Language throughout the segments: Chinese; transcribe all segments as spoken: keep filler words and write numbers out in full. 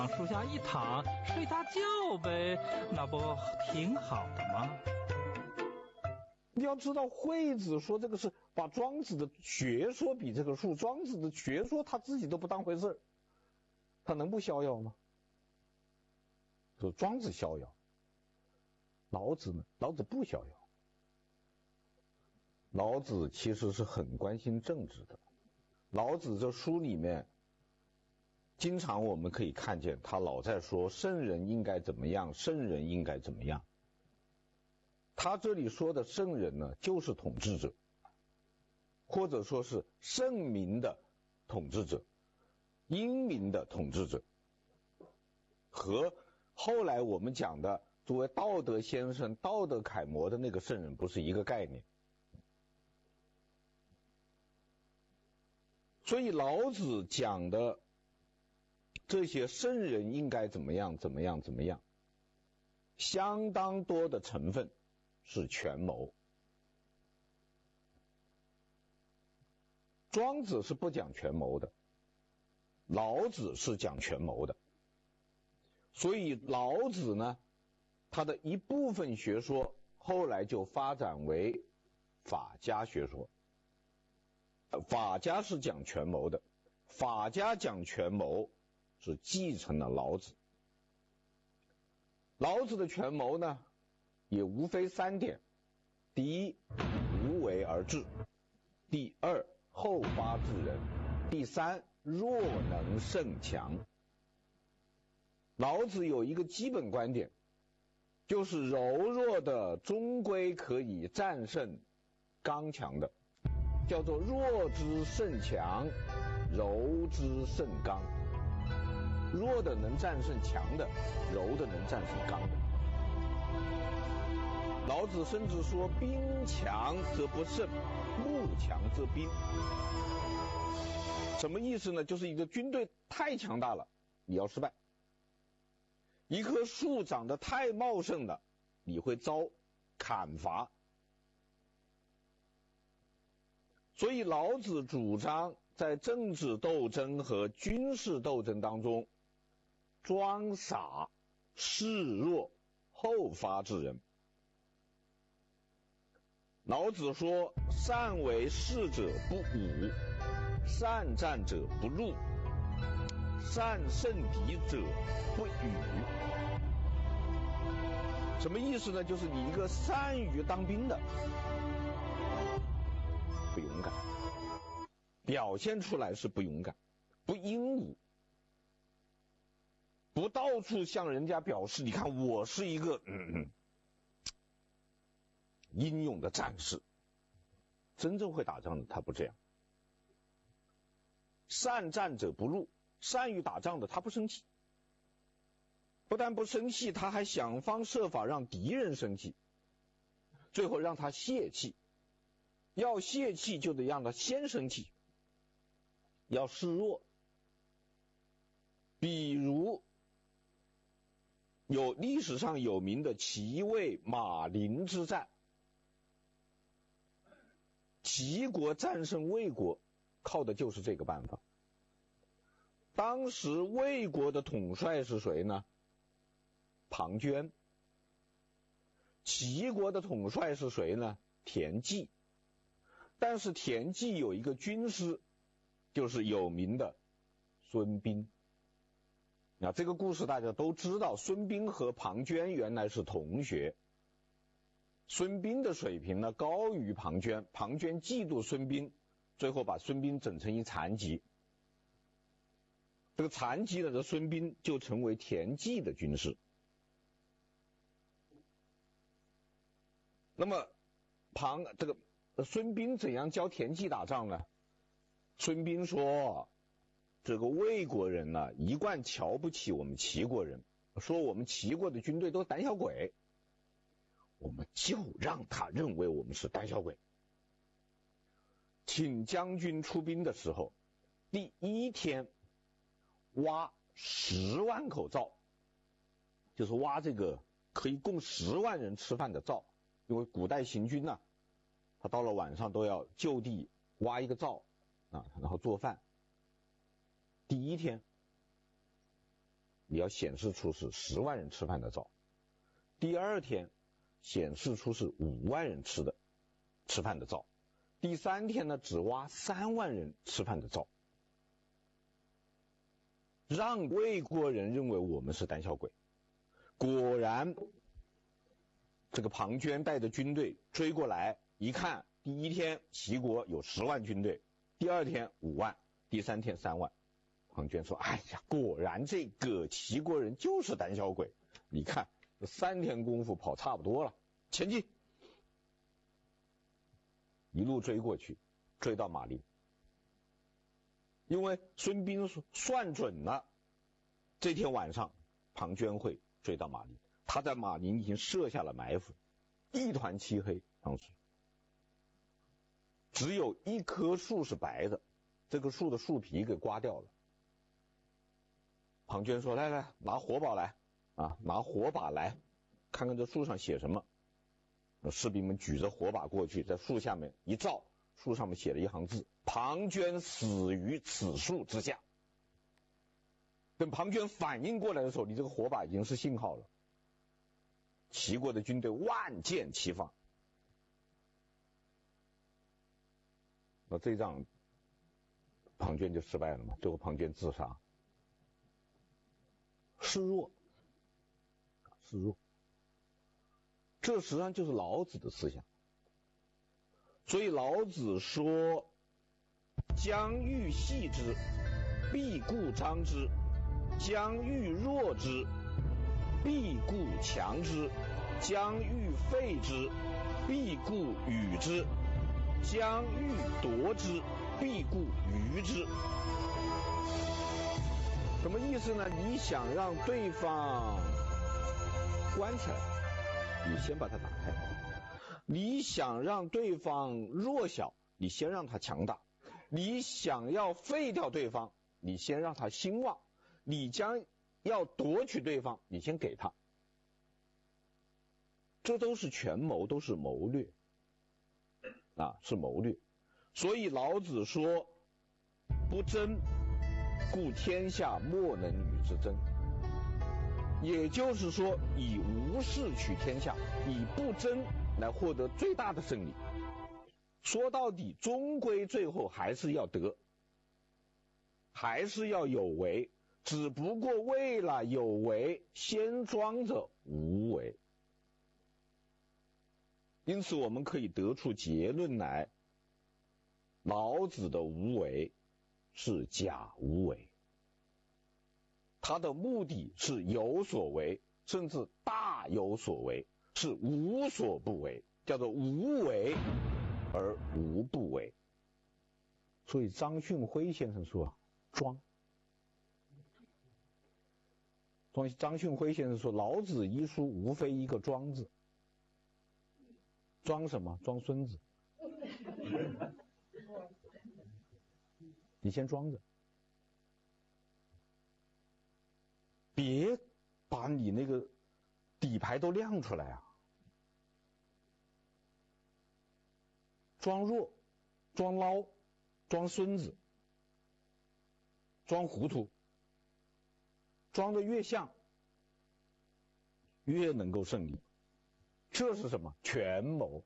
往树下一躺，睡大觉呗，那不挺好的吗？ 你要知道，惠子说这个是把庄子的学说比这个树，庄子的学说他自己都不当回事儿，他能不逍遥吗？说庄子逍遥，老子呢？老子不逍遥。老子其实是很关心政治的。老子这书里面，经常我们可以看见他老在说圣人应该怎么样，圣人应该怎么样。他这里说的圣人呢，就是统治者，或者说是圣明的统治者，英明的统治者，和后来我们讲的作为道德先生、道德楷模的那个圣人不是一个概念。所以老子讲的这些圣人应该怎么样怎么样怎么样，相当多的成分是权谋。庄子是不讲权谋的，老子是讲权谋的。所以老子呢，他的一部分学说后来就发展为法家学说。法家是讲权谋的，法家讲权谋是继承了老子。老子的权谋呢，也无非三点：第一，无为而治；第二，后发制人；第三，弱能胜强。老子有一个基本观点，就是柔弱的终归可以战胜刚强的，叫做弱之胜强，柔之胜刚。弱的能战胜强的，柔的能战胜刚的。老子甚至说，兵强则不胜，木强则兵。什么意思呢？就是一个军队太强大了，你要失败；一棵树长得太茂盛了，你会遭砍伐。所以老子主张在政治斗争和军事斗争当中，装傻示弱，后发制人。老子说，善为士者不武，善战者不怒，善胜敌者不语。什么意思呢？就是你一个善于当兵的不勇敢，表现出来是不勇敢，不英武，不到处向人家表示，你看我是一个嗯嗯英勇的战士。真正会打仗的他不这样。善战者不怒，善于打仗的他不生气，不但不生气，他还想方设法让敌人生气，最后让他泄气。要泄气就得让他先生气，要示弱。比如有历史上有名的齐魏马陵之战，齐国战胜魏国靠的就是这个办法。当时魏国的统帅是谁呢？庞涓。齐国的统帅是谁呢？田忌。但是田忌有一个军师，就是有名的孙膑。那这个故事大家都知道，孙膑和庞涓原来是同学。孙膑的水平呢高于庞涓，庞涓嫉妒孙膑，最后把孙膑整成一残疾。这个残疾了的孙膑就成为田忌的军师。那么庞这个孙膑怎样教田忌打仗呢？孙膑说，这个魏国人呢一贯瞧不起我们齐国人，说我们齐国的军队都胆小鬼，我们就让他认为我们是胆小鬼。请将军出兵的时候，第一天挖十万口灶，就是挖这个可以供十万人吃饭的灶。因为古代行军呢、啊，他到了晚上都要就地挖一个灶啊，然后做饭。第一天你要显示出是十万人吃饭的灶，第二天显示出是五万人吃的吃饭的灶，第三天呢只挖三万人吃饭的灶，让魏国人认为我们是胆小鬼。果然这个庞涓带着军队追过来，一看第一天齐国有十万军队，第二天五万，第三天三万。庞涓说，哎呀，果然这个齐国人就是胆小鬼，你看这三天功夫跑差不多了，前进。一路追过去，追到马陵，因为孙膑算准了这天晚上庞涓会追到马陵，他在马陵已经设下了埋伏，一团漆黑，当时只有一棵树是白的，这个树的树皮给刮掉了。庞涓说，来来，拿火把来啊，拿火把来，看看这树上写什么。士兵们举着火把过去，在树下面一照，树上面写了一行字，庞涓死于此树之下。等庞涓反应过来的时候，你这个火把已经是信号了，齐国的军队万箭齐发。那这一仗庞涓就失败了嘛，最后庞涓自杀。示弱，示弱，这实际上就是老子的思想。所以老子说，将欲挈之，必固张之；将欲弱之，必固强之；将欲废之，必固与之；将欲夺之，必固于之。什么意思呢？你想让对方关起来，你先把它打开；你想让对方弱小，你先让他强大；你想要废掉对方，你先让他兴旺；你将要夺取对方，你先给他。这都是权谋，都是谋略啊，是谋略。所以老子说，不争，故天下莫能与之争。也就是说，以无事取天下，以不争来获得最大的胜利。说到底，终归最后还是要得，还是要有为，只不过为了有为，先装着无为。因此我们可以得出结论来，老子的无为是假无为，他的目的是有所为，甚至大有所为，是无所不为，叫做无为而无不为。所以张训辉先生说，装。张训辉先生说，老子一书无非一个装字。装什么？装孙子。你先装着，别把你那个底牌都亮出来啊！装弱，装孬，装孙子，装糊涂，装得越像，越能够胜利。这是什么？权谋。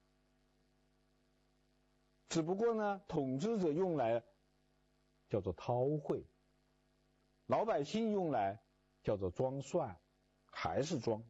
只不过呢，统治者用来叫做韬晦，老百姓用来叫做装蒜，还是装。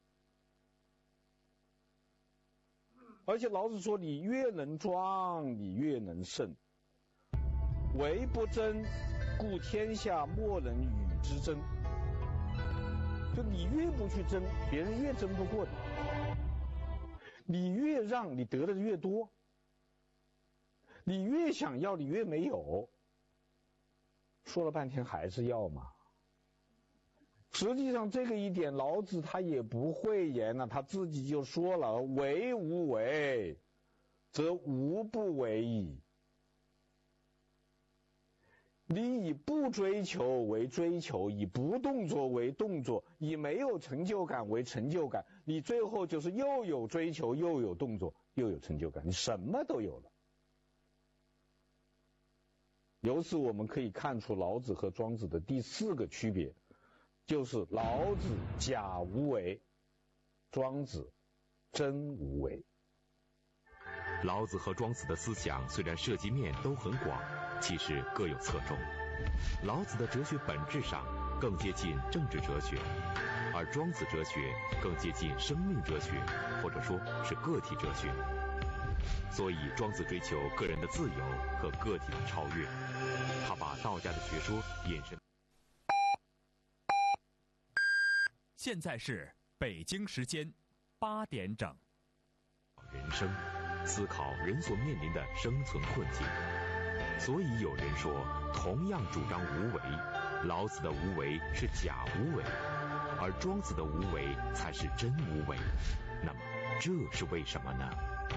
而且老子说，你越能装，你越能胜。为不争，故天下莫能与之争。就你越不去争，别人越争不过你。你越让，你得的越多。你越想要，你越没有。说了半天还是要嘛。实际上这个一点老子他也不讳言了，他自己就说了，为无为，则无不为矣。你以不追求为追求，以不动作为动作，以没有成就感为成就感，你最后就是又有追求，又有动作，又有成就感，你什么都有了。由此我们可以看出老子和庄子的第四个区别， 就是老子假无为，庄子真无为。 老子和庄子的思想虽然涉及面都很广，其实各有侧重。老子的哲学本质上更接近政治哲学，而庄子哲学更接近生命哲学，或者说是个体哲学。所以庄子追求个人的自由和个体的超越，他把道家的学说引申。 现在是北京时间八点整。 人生，思考人所面临的生存困境。所以有人说，同样主张无为，老子的无为是假无为，而庄子的无为才是真无为。那么这是为什么呢？